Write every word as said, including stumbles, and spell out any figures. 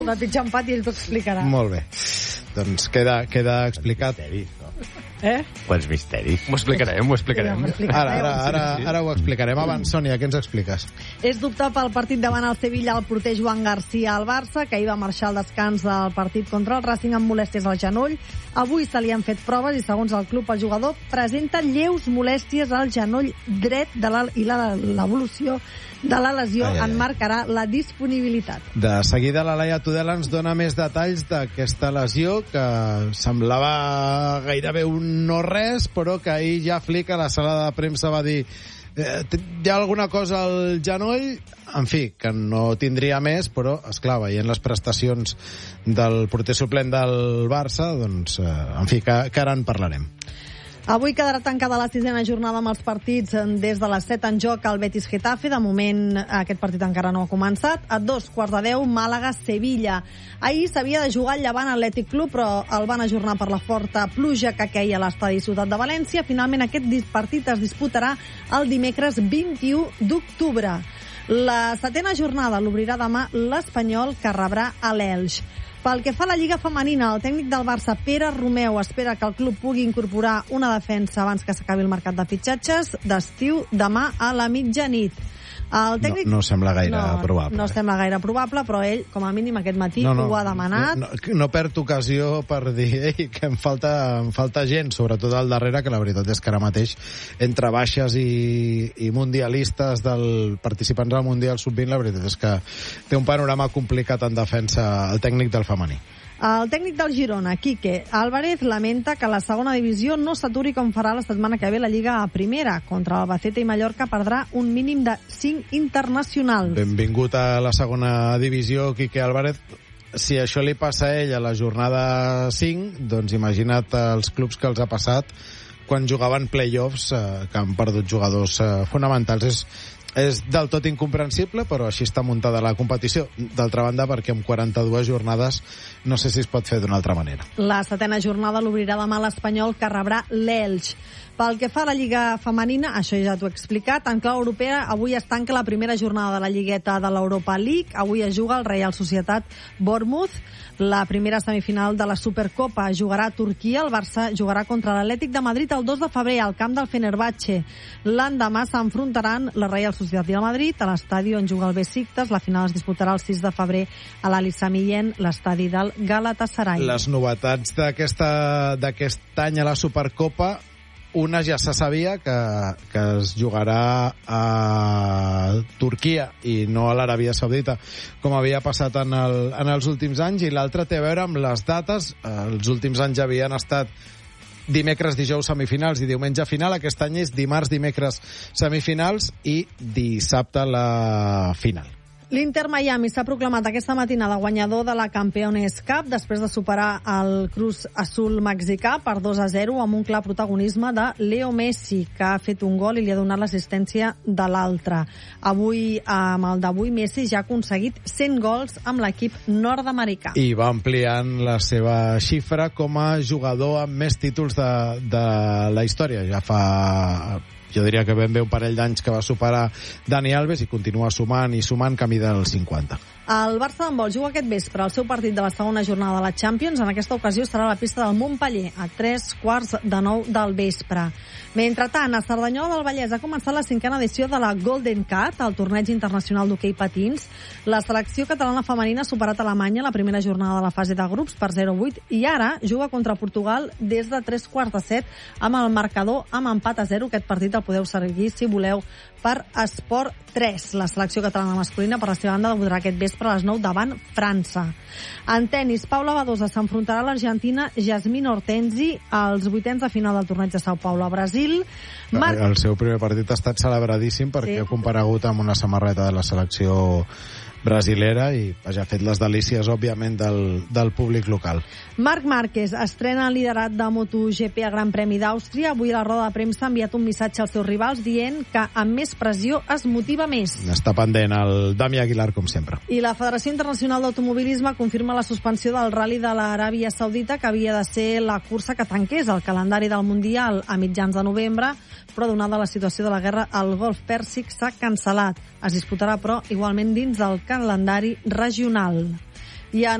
Va pitjar empat i ell t'ho explicarà. Molt bé. Doncs queda, queda explicat. Eh? Quants misteris. M'ho explicarem, m'ho explicarem. Ara, ara, ara, ara ho explicarem. Abans, Sònia, què ens expliques? És dubte pel partit davant el Sevilla el porter Joan Garcia al Barça, que ahir va marxar al descans del partit contra el Racing amb molèsties al genoll. Avui se li han fet proves i, segons el club, el jugador presenta lleus molèsties al genoll dret de la, i la, l'evolució de la lesió ai, ai, ai. en marcarà la disponibilitat. De seguida, la Laia Tudela ens dona més detalls d'aquesta lesió, que semblava gairebé un no res, però que ahir ja Flick a la sala de premsa va dir eh, hi ha alguna cosa al genoll, en fi, que no tindria més, però, esclar, veient les prestacions del porter suplent del Barça, doncs, eh, en fi, que, que ara en parlarem. Avui quedarà tancada la sisena jornada amb els partits des de les set en joc al Betis-Getafe. De moment, aquest partit encara no ha començat. A dos quarts de deu, Màlaga-Sevilla. Ahir s'havia de jugar al Llevant Atlètic Club, però el van ajornar per la forta pluja que queia a l'estadi Ciutat de València. Finalment, aquest partit es disputarà el dimecres vint-i-u d'octubre. La setena jornada l'obrirà demà l'Espanyol, que rebrà a l'Elx. Pel que fa a la Lliga Femenina, el tècnic del Barça, Pere Romeu, espera que el club pugui incorporar una defensa abans que s'acabi el mercat de fitxatges d'estiu demà a la mitjanit. El tècnic... no, no sembla gaire no, probable. No sembla gaire probable, però ell, com a mínim aquest matí, no, no, ho ha demanat. No, no, no perd ocasió per dir ei, que em falta, em falta gent, sobretot al darrere, que la veritat és que ara mateix, entre baixes i, i mundialistes del participants del Mundial sub vint, la veritat és que té un panorama complicat en defensa el tècnic del femení. El tècnic del Girona, Quique Álvarez, lamenta que la segona divisió no s'aturi com farà la setmana que ve la Lliga a primera. Contra l'Albacete i Mallorca perdrà un mínim de cinc internacionals. Benvingut a la segona divisió, Quique Álvarez. Si això li passa a ell a la jornada cinc, doncs imagina't els clubs que els ha passat quan jugaven play-offs, eh, que han perdut jugadors eh, fonamentals. És És del tot incomprensible, però així està muntada la competició. D'altra banda, perquè amb quaranta-dues jornades no sé si es pot fer d'una altra manera. La setena jornada l'obrirà demà l'Espanyol, que rebrà l'Elx. Pel que fa a la Lliga Femenina, això ja t'ho he explicat, en clau europea, avui es tanca la primera jornada de la Lligueta de l'Europa League. Avui es juga el Real Societat Bournemouth. La primera semifinal de la Supercopa jugarà a Turquia. El Barça jugarà contra l'Atlètic de Madrid el dos de febrer al camp del Fenerbahçe. L'endemà s'enfrontaran la Real Societat i el Madrid a l'estadi on juga el Besiktas. La final es disputarà el sis de febrer a l'Ali Sami Yen, l'estadi del Galatasaray. Les novetats d'aquesta d'aquest any a la Supercopa, una ja se sabia, que, que es jugarà a Turquia i no a l'Aràbia Saudita, com havia passat en, el, en els últims anys, i l'altra té a veure amb les dates. Els últims anys havien estat dimecres, dijous semifinals i diumenge final. Aquest any és dimarts, dimecres semifinals i dissabte la final. L'Inter Miami s'ha proclamat aquesta matinada guanyador de la Campeones Cup després de superar el Cruz Azul mexicà per dos a zero amb un clar protagonisme de Leo Messi, que ha fet un gol i li ha donat l'assistència de l'altre. Avui, amb el d'avui, Messi ja ha aconseguit cent gols amb l'equip nord-americà. I va ampliant la seva xifra com a jugador amb més títols de, de la història. Ja fa... jo diria que ben bé un parell d'anys que va superar Dani Alves i continua sumant i sumant camí del cinquanta. El Barça d'handbol juga aquest vespre el seu partit de la segona jornada de la Champions. En aquesta ocasió serà a la pista del Montpeller a tres quarts de nou del vespre. Mentrestant, a Cerdanyola del Vallès ha començat la cinquena edició de la Golden Cat, el torneig internacional d'hoquei patins. La selecció catalana femenina ha superat a Alemanya la primera jornada de la fase de grups per zero a vuit i ara juga contra Portugal des de tres quarts de set amb el marcador amb empat a zero. Aquest partit el podeu seguir, si voleu, per Esport tres. La selecció catalana masculina, per la seva banda, debutarà aquest vespre a les nou davant França. En tenis, Paula Badosa s'enfrontarà a l'argentina Yasmine Hortensi als vuitens de final del torneig de Sao Paulo a Brasil. Mar... El seu primer partit ha estat celebradíssim perquè sí. ha comparegut amb una samarreta de la selecció brasilera i ja ha fet les delícies, òbviament, del, del públic local. Marc Márquez estrena el liderat de MotoGP a Gran Premi d'Àustria. Avui a la roda de premsa ha enviat un missatge als seus rivals dient que amb més pressió es motiva més. Està pendent el Dami Aguilar, com sempre. I la Federació Internacional d'Automobilisme confirma la suspensió del Rally de l'Aràbia Saudita, que havia de ser la cursa que tanqués el calendari del Mundial a mitjans de novembre, però donada la situació de la guerra al Golf Pèrsic s'ha cancel·lat. Es disputarà, però, igualment dins del calendari regional. I en